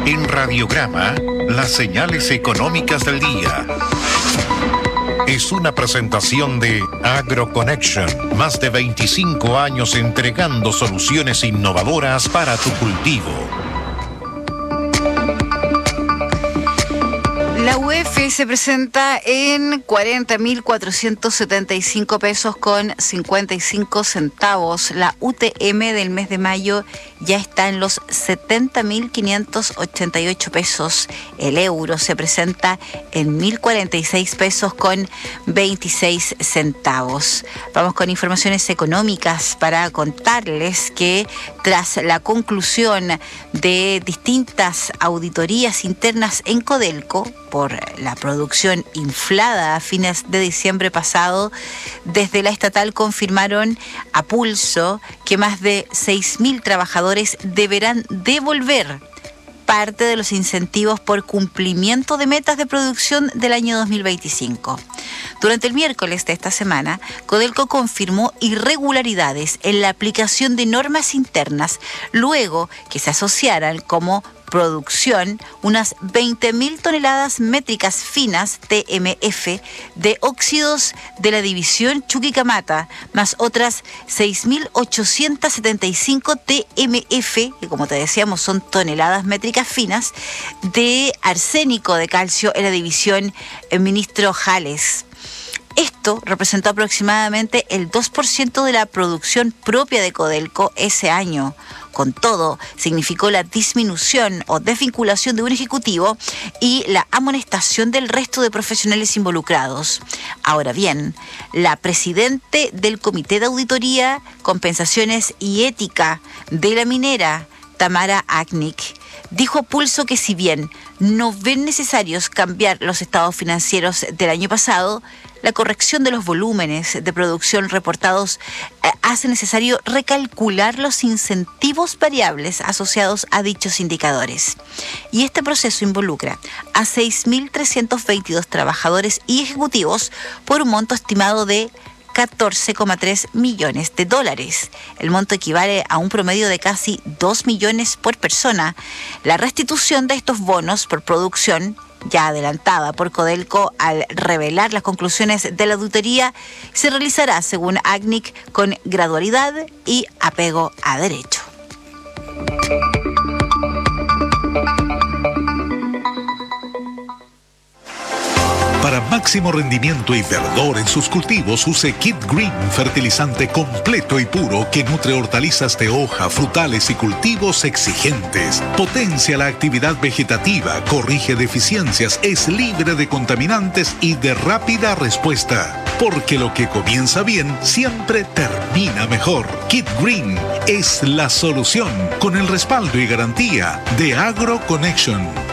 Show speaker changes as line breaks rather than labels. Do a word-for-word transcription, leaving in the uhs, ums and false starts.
En Radiograma, las señales económicas del día. Es una presentación de AgroConnection, más de veinticinco años entregando soluciones innovadoras para tu cultivo.
La U E F se presenta en cuarenta mil cuatrocientos setenta y cinco pesos con cincuenta y cinco centavos. La U T M del mes de mayo ya está en los setenta mil quinientos ochenta y ocho pesos. El euro se presenta en mil cuarenta y seis pesos con veintiséis centavos. Vamos con informaciones económicas para contarles que tras la conclusión de distintas auditorías internas en Codelco, por la producción inflada a fines de diciembre pasado, desde la estatal confirmaron a pulso que más de seis mil trabajadores deberán devolver parte de los incentivos por cumplimiento de metas de producción del año dos mil veinticinco. Durante el miércoles de esta semana, Codelco confirmó irregularidades en la aplicación de normas internas, luego que se asociaran como producción unas veinte mil toneladas métricas finas T M F de óxidos de la división Chuquicamata, más otras seis mil ochocientos setenta y cinco T M F, que como te decíamos son toneladas métricas finas, de arsénico de calcio en la división Ministro Jales. Esto representó aproximadamente el dos por ciento de la producción propia de Codelco ese año. Con todo, significó la disminución o desvinculación de un ejecutivo y la amonestación del resto de profesionales involucrados. Ahora bien, la presidente del Comité de Auditoría, Compensaciones y Ética de la minera, Tamara Agnick, dijo a pulso que si bien no ven necesarios cambiar los estados financieros del año pasado, la corrección de los volúmenes de producción reportados eh, hace necesario recalcular los incentivos variables asociados a dichos indicadores. Y este proceso involucra a seis mil trescientos veintidós trabajadores y ejecutivos por un monto estimado de catorce coma tres millones de dólares. El monto equivale a un promedio de casi dos millones por persona. La restitución de estos bonos por producción, ya adelantada por Codelco al revelar las conclusiones de la auditoría, se realizará, según Agnick, con gradualidad y apego a derecho.
Para máximo rendimiento y verdor en sus cultivos, use Kit Green, fertilizante completo y puro que nutre hortalizas de hoja, frutales y cultivos exigentes. Potencia la actividad vegetativa, corrige deficiencias, es libre de contaminantes y de rápida respuesta. Porque lo que comienza bien siempre termina mejor. Kit Green es la solución, con el respaldo y garantía de AgroConnection.